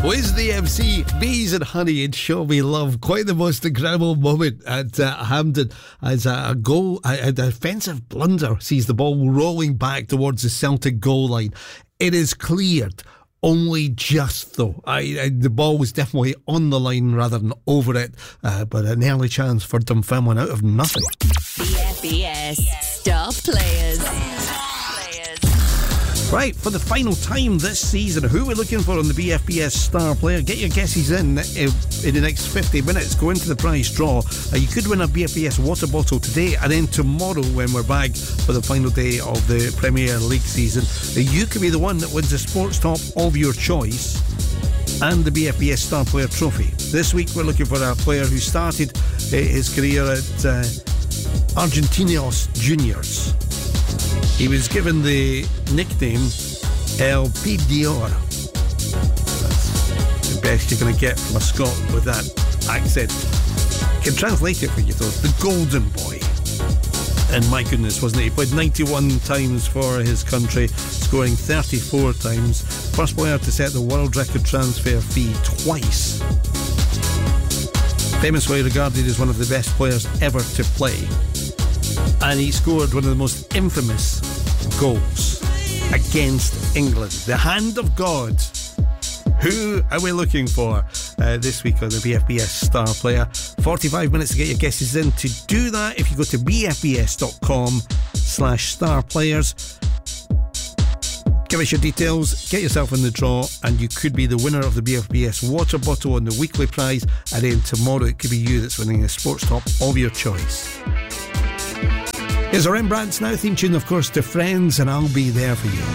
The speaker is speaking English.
Was the MC Bees and Honey and Show Me Love. Quite the most incredible moment at Hampden as a goal, a defensive blunder sees the ball rolling back towards the Celtic goal line. It is cleared. Only just though. The ball was definitely on the line rather than over it, but an early chance for Dunfermline out of nothing. BFBS Star Players. Right, for the final time this season, who are we looking for on the BFBS Star Player? Get your guesses in the next 50 minutes. Go into the prize draw. You could win a BFBS water bottle today, and then tomorrow when we're back for the final day of the Premier League season, you could be the one that wins the sports top of your choice and the BFBS Star Player trophy. This week we're looking for a player who started his career at Argentinos Juniors. He was given the nickname El Pidor. That's the best you're going to get from a Scot with that accent. I can translate it for you though. The Golden Boy. And my goodness, wasn't it? He played 91 times for his country, scoring 34 times. First player to set the world record transfer fee twice. Famously regarded as one of the best players ever to play. And he scored one of the most infamous goals against England. The hand of God. Who are we looking for this week on the BFBS Star Player? 45 minutes to get your guesses in. To do that, if you go to bfbs.com/starplayers, give us your details, get yourself in the draw, and you could be the winner of the BFBS water bottle and the weekly prize. And then tomorrow it could be you that's winning a sports top of your choice. Here's our Rembrandts Now theme tune, of course, to Friends, and I'll be there for you.